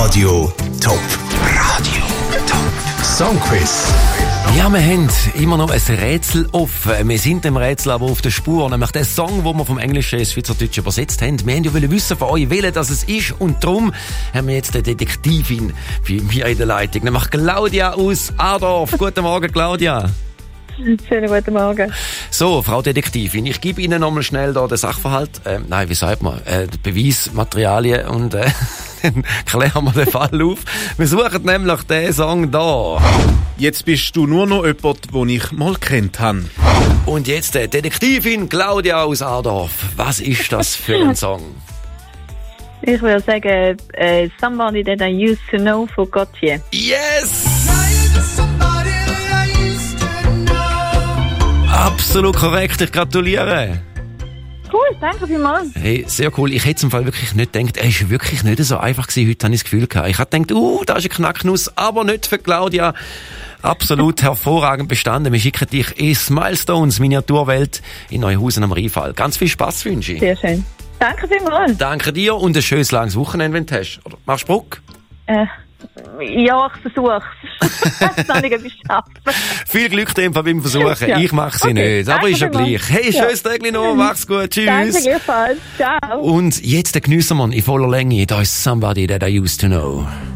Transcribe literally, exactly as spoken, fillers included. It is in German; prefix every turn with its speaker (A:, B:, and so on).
A: Radio Top. Radio Top. Songquiz.
B: Ja, wir haben immer noch ein Rätsel offen. Wir sind dem Rätsel aber auf der Spur. Nämlich der Song, den wir vom Englischen ins Schweizerdeutsche übersetzt haben. Wir wollten ja wissen von euch, welcher das es ist. Und darum haben wir jetzt eine Detektivin bei mir in der Leitung. Nämlich Claudia aus Adorf. Guten Morgen, Claudia.
C: Schönen guten Morgen.
B: So, Frau Detektivin, ich gebe Ihnen nochmal schnell da den Sachverhalt. Äh, nein, wie sagt man? Äh, Beweismaterialien und äh, dann klären wir den Fall auf. Wir suchen nämlich den Song da.
D: Jetzt bist du nur noch jemand, den ich mal kennt habe.
B: Und jetzt äh, Detektivin Claudia aus Adorf. Was ist das für ein Song?
C: Ich würde sagen, äh, Somebody That I Used to Know von Gautier.
B: Yes! Absolut korrekt, ich gratuliere.
C: Cool, danke vielmals.
B: Hey, sehr cool. Ich hätte im Fall wirklich nicht gedacht, er ist wirklich nicht so einfach gewesen. Heute habe ich das Gefühl gehabt. Ich habe gedacht, uh, da ist eine Knacknuss, aber nicht für Claudia. Absolut hervorragend bestanden. Wir schicken dich ins Milestones Miniaturwelt in Neuhausen am Rheinfall. Ganz viel Spass wünsche ich.
C: Sehr schön. Danke vielmals.
B: Danke dir und ein schönes langes Wochenende, wenn du hast. Oder machst du Bruck?
C: Äh, ja, ich versuche es. Ich kann nicht schaffen.
B: Viel Glück dem beim Versuchen.
C: Ja.
B: Ich mache sie
C: Okay,
B: nicht. Aber ist ja
C: danke
B: gleich. Hey,
C: Ja.
B: schönes Tag noch. Mach's gut. Tschüss.
C: Danke gleichfalls. Ciao.
B: Und jetzt der Genüssermann in voller Länge. Da ist Somebody That I Used to Know.